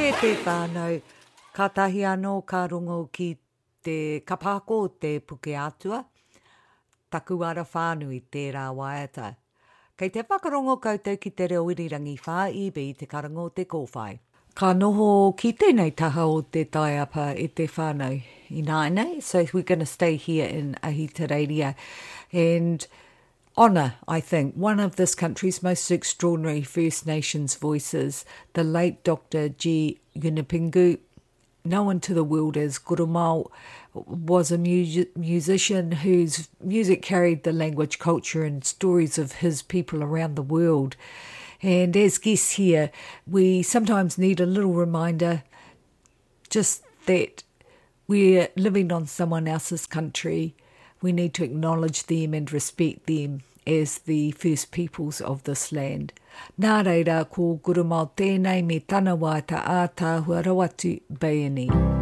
e te whānau, ka tahi anō ka rongo ki te kapako o te puke atua, taku ara whānui tērā waiata. Kei te whakarongo koutou ki te reo irirangi whā ibi te karango o te kōwhai. Ka noho ki tēnei taha o te taiapa e te whānau I Nainei, so we're going to stay here in Ahita Radio and honour, I think, one of this country's most extraordinary First Nations voices, the late Dr. G. Yunupingu, known to the world as Gurumau, was a musician whose music carried the language, culture and stories of his people around the world. And as guests here, we sometimes need a little reminder just that we're living on someone else's country. We need to acknowledge them and respect them as the first peoples of this land. Nā reira, ko Gurumau tēnei me tana wā ta ātāhua rawatu Bayani.